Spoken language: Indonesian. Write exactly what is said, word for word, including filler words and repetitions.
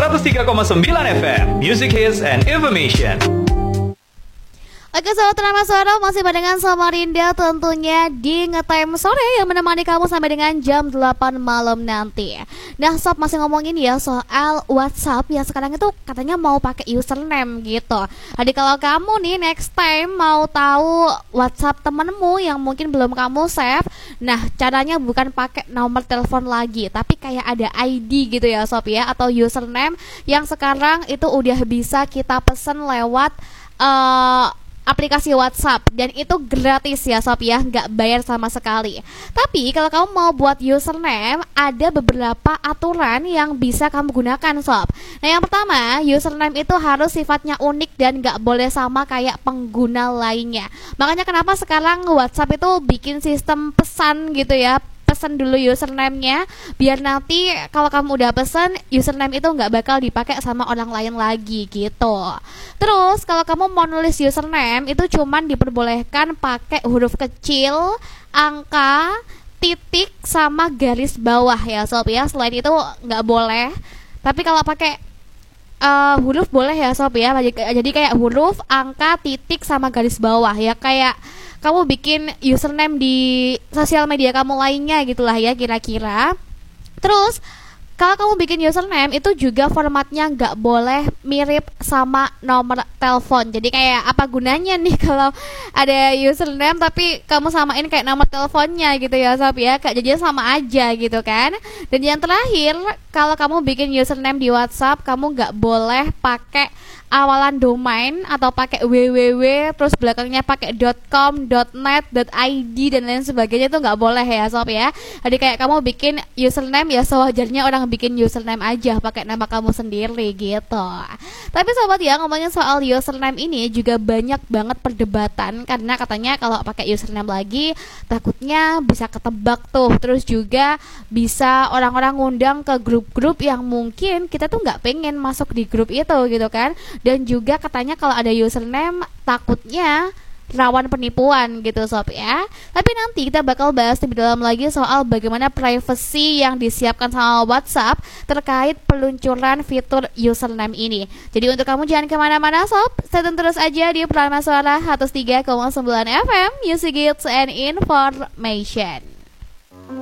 seratus tiga koma sembilan F M, Music Hits and Information. Oke sobat Rama Suara, masih barengan sama Rinda tentunya di Ngetime Sore yang menemani kamu sampai dengan jam delapan malam nanti. Nah sob, masih ngomongin ya soal WhatsApp yang sekarang itu katanya mau pakai username gitu. Jadi kalau kamu nih next time mau tahu WhatsApp temenmu yang mungkin belum kamu save, nah caranya bukan pakai nomor telepon lagi, tapi kayak ada I D gitu ya sob ya, atau username yang sekarang itu udah bisa kita pesen lewat uh, aplikasi WhatsApp, dan itu gratis ya sob ya, nggak bayar sama sekali. Tapi kalau kamu mau buat username, ada beberapa aturan yang bisa kamu gunakan sob. Nah yang pertama, username itu harus sifatnya unik dan nggak boleh sama kayak pengguna lainnya. Makanya kenapa sekarang WhatsApp itu bikin sistem pesan gitu ya, pesan dulu username-nya, biar nanti kalau kamu udah pesan, username itu nggak bakal dipakai sama orang lain lagi gitu. Terus kalau kamu mau nulis username itu cuman diperbolehkan pakai huruf kecil, angka, titik sama garis bawah ya sob ya. Selain itu nggak boleh. Tapi kalau pakai uh, huruf boleh ya sob ya. Jadi kayak huruf, angka, titik sama garis bawah ya, kayak kamu bikin username di sosial media kamu lainnya gitulah ya kira-kira. Terus kalau kamu bikin username itu juga formatnya nggak boleh mirip sama nomor telepon. Jadi kayak apa gunanya nih kalau ada username tapi kamu samain kayak nomor teleponnya gitu ya sob ya, kayak jadinya sama aja gitu kan. Dan yang terakhir, kalau kamu bikin username di WhatsApp, kamu nggak boleh pakai awalan domain atau pakai www terus belakangnya pakai .com, .net, .id dan lain sebagainya, itu nggak boleh ya sob ya. Jadi kayak kamu bikin username ya sewajarnya orang bikin username aja, pakai nama kamu sendiri gitu. Tapi sobat ya, ngomongin soal username ini juga banyak banget perdebatan, karena katanya kalau pakai username lagi takutnya bisa ketebak tuh. Terus juga bisa orang-orang ngundang ke grup-grup yang mungkin kita tuh nggak pengen masuk di grup itu gitu kan. Dan juga katanya kalau ada username takutnya rawan penipuan gitu sob ya. Tapi nanti kita bakal bahas lebih dalam lagi soal bagaimana privacy yang disiapkan sama WhatsApp terkait peluncuran fitur username ini. Jadi untuk kamu jangan kemana-mana sob, stay tune terus aja di Prima Suara seratus tiga koma sembilan F M, Music Hits and Information.